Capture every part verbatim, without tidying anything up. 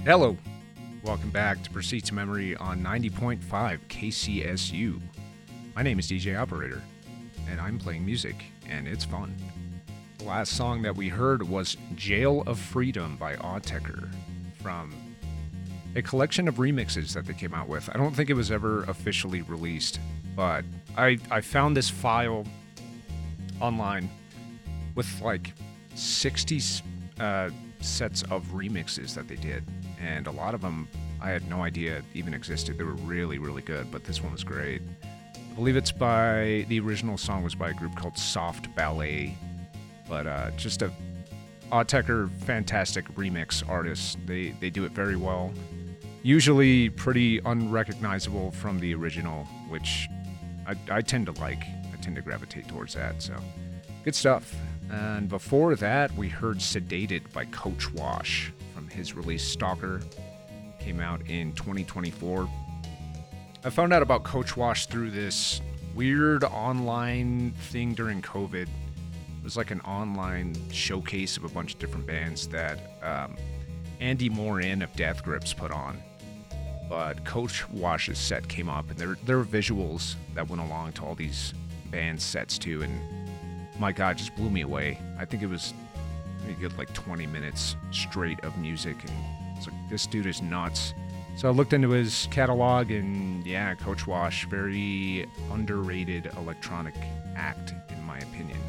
Hello, welcome back to Proceed to Memory on ninety point five K C S U. My name is D J Operator, and I'm playing music, and it's fun. The last song that we heard was Jail of Freedom by Autechre from a collection of remixes that they came out with. I don't think it was ever officially released, but I, I found this file online with like sixty uh, sets of remixes that they did. And a lot of them I had no idea even existed. They were really, really good, but this one was great. I believe it's by, the original song was by a group called Soft Ballet, but uh, just a Autechre fantastic remix artist. They, they do it very well. Usually pretty unrecognizable from the original, which I, I tend to like. I tend to gravitate towards that, so good stuff. And before that, we heard Sedated by Coach Wash from his release Stalker. Came out in twenty twenty-four. I found out about Coach Wash through this weird online thing during COVID. It was like an online showcase of a bunch of different bands that um, Andy Morin of Death Grips put on. But Coach Wash's set came up, and there, there were visuals that went along to all these band sets too, and my God, just blew me away. I think it was a good like twenty minutes straight of music, and it's like, this dude is nuts. So I looked into his catalog, and yeah, Coach Wash, very underrated electronic act, in my opinion.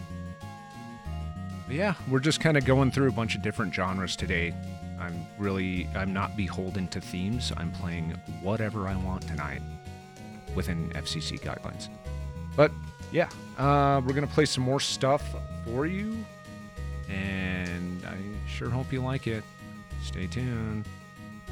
But yeah, we're just kind of going through a bunch of different genres today. I'm really, I'm not beholden to themes. I'm playing whatever I want tonight within F C C guidelines. But yeah, uh, we're going to play some more stuff for you, and I sure hope you like it. Stay tuned.